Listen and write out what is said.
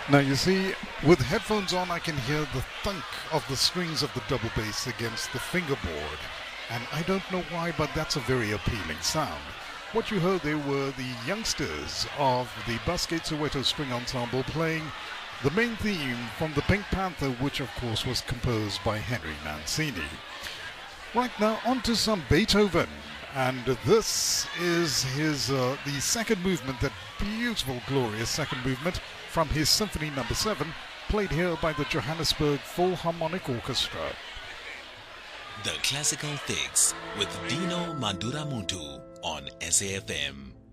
Now, you see, with headphones on, I can hear the thunk of the strings of the double bass against the fingerboard. And I don't know why, but that's a very appealing sound. What you heard there were the youngsters of the Busquets Soweto String Ensemble playing the main theme from the Pink Panther, which of course was composed by Henry Mancini. Right now, on to some Beethoven. And this is the second movement, that beautiful, glorious second movement from his Symphony No. 7, played here by the Johannesburg Philharmonic Orchestra. The Classical Fix with Dino Manduramuntu on SAFM.